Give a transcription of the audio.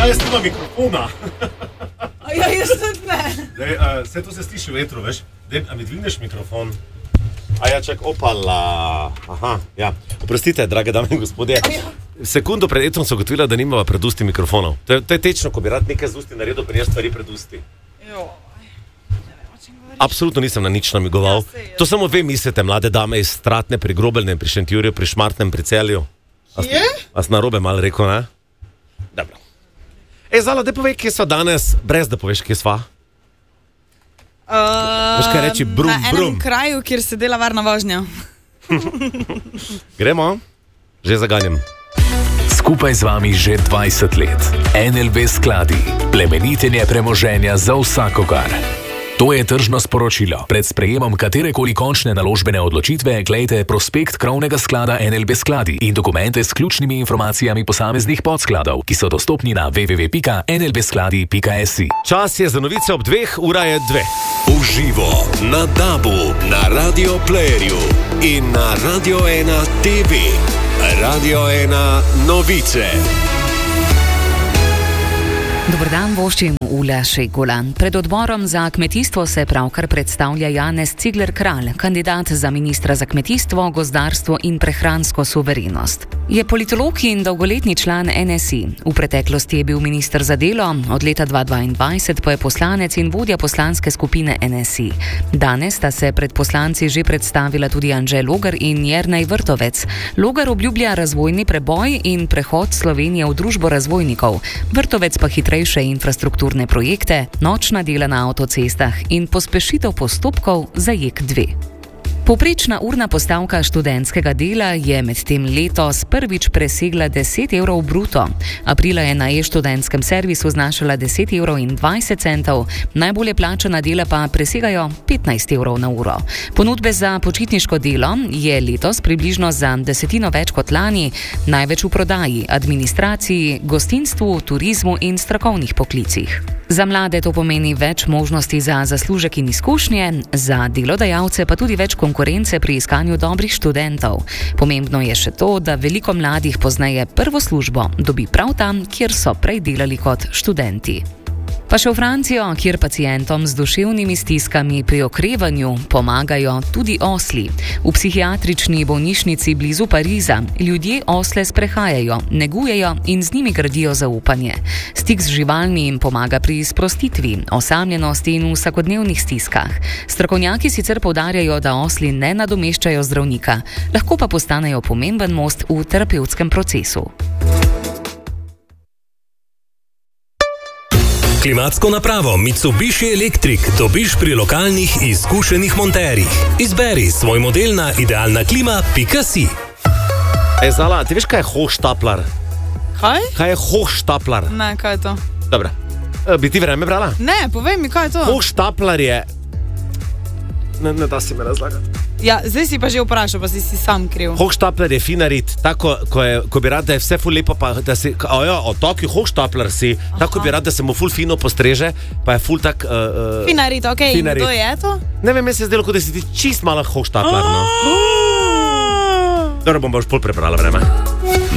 jaz nima mikrofona. Ja, jaz tudi ne. Vse to se sliši v vetru, veš? A mi dvigneš mikrofon? Čak, opala. Aha, ja. Oprostite, drage dame in gospodje. Sekundo pred etrom so ugotovila, da nimava pred usti mikrofonov. To je tečno, ko bi rad nekaj z usti naredil, pri njej stvari pred usti. Absolutno nisem na nič namigoval. To samo ve mislite, mlade dame iz Stratne pri Grobelnem, pri Šentjurju, pri Šmartnem, pri Celju. A si narobe malo rekel, ne? Dobro. Zala, daj povej, kje sva danes, brez da poveš, kje sva. Veš kaj reči, brum, na enem kraju, kjer se dela varna vožnja. Gremo? Že zaganjam. Skupaj z vami že 20 let. NLB Skladi. Plemenitenje premoženja za vsakogar. To je tržno sporočilo. Pred sprejemom katerekoli končne naložbene odločitve glejte prospekt krovnega sklada NLB Skladi in dokumente s ključnimi informacijami posameznih podskladov, ki so dostopni na www.nlbskladi.si. Čas je za novice ob 2, ura je 2. Uživo na DAB-u, na Radio Playerju in na Radio 1 TV. Radio 1 novice. Dobar dan, voščim Ula Šegula. Pred odborom za kmetijstvo se pravkar predstavlja Janez Cigler-Kralj, kandidat za ministra za kmetijstvo, gozdarstvo in prehransko suverenost. Je politolog in dolgoletni član NSI. V preteklosti je bil minister za delo, od leta 2022 pa je poslanec in vodja poslanske skupine NSI. Danes sta se pred poslanci že predstavila tudi Anže Logar in Jernej Vrtovec. Logar obljublja razvojni preboj in prehod Slovenije v družbo razvojnikov. Vrtovec pa hitrejše infrastrukturne projekte, nočna dela na avtocestah in pospešitev postopkov za JEK2. Povprečna urna postavka študentskega dela je medtem letos prvič presegla 10 evrov bruto. Aprila je na e-študentskem servisu znašala 10 evrov in 20 centov, najbolje plačana dela pa presegajo 15 evrov na uro. Ponudbe za počitniško delo je letos približno za desetino več kot lani, največ v prodaji, administraciji, gostinstvu, turizmu in strokovnih poklicih. Za mlade to pomeni več možnosti za zaslužek in izkušnje, za delodajalce pa tudi več konkurence pri iskanju dobrih študentov. Pomembno je še to, da veliko mladih pozneje prvo službo dobi prav tam, kjer so prej delali kot študenti. Pa še v Francijo, kjer pacientom z duševnimi stiskami pri okrevanju pomagajo tudi osli. V psihiatrični bolnišnici blizu Pariza ljudje osle sprehajajo, negujejo in z njimi gradijo zaupanje. Stik z živalmi jim pomaga pri sprostitvi, osamljenosti in vsakodnevnih stiskah. Strokovnjaki sicer poudarjajo, da osli ne nadomeščajo zdravnika, lahko pa postanejo pomemben most v terapevtskem procesu. Klimatsko napravo Mitsubishi Electric dobiš pri lokalnih izkušenih monterjih. Izberi svoj model na idealnaklima.si. Zala, ti veš, kaj je hohštaplar? Kaj? Kaj je hohštaplar? Ne, kaj je to? Dobro. Bi ti vreme brala? Ne, povej mi, kaj je to? Hohštaplar je... Ne da si me razlagati. Ja, zdaj si pa že vprašal, pa si sam kriv. Hochstapler je finarit, tako, ko bi rad, da je vse ful lepo, pa da si, taki hochstapler si, tako bi rad, da se mu ful fino postreže, pa je ful tak... Finarit, okej, finarit. In kdo je to? Ne vem, se je zdelo, kot da si ti čist malo hochstapler, no. Dobro, bom pa už pol prebrala vreme.